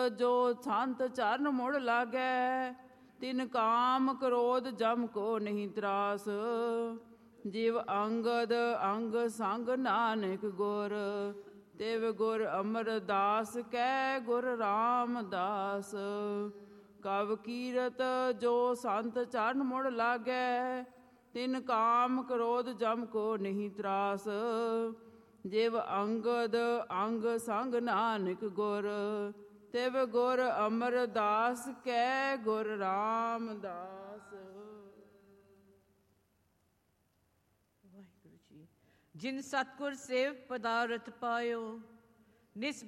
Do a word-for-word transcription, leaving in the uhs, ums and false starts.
ਜੋ ਸੰਤ ਚਰਨ ਮੁੜ ਲਾਗੈ, ਤਿਨ ਕਾਮ ਕ੍ਰੋਧ ਜਮ ਕੋ ਨਹੀਂ ਤਰਾਸ। ਜਿਵ ਅੰਗਦ ਅੰਗ ਸੰਗ ਨਾਨਕ ਗੁਰ, ਤਿਵ ਗੁਰ ਅਮਰਦਾਸ ਕੈ ਗੁਰ ਰਾਮਦਾਸ। ਕਵ ਕੀਰਤ ਜੋ ਸੰਤ ਚਰਨ ਮੁੜ ਲਾਗੈ, ਤਿਨ ਕਾਮ ਕ੍ਰੋਧ ਜਮ ਕੋ ਨਹੀਂ ਤਰਾਸ। ਜਿਵ ਅੰਗਦ ਅੰਗ ਸੰਗ ਨਾਨਕ ਗੁਰ, ਤਿਵ ਗੁਰ ਅਮਰਦਾਸ ਕੈ ਗੁਰ ਰਾਮਦਾਸ। ਵਾਹਿਗੁਰੂ ਜੀ। ਜਿਨ ਸਤਿਗੁਰ ਸੇਵ ਪਦਾਰਥ ਪਾਇਓ, ਨਿਸ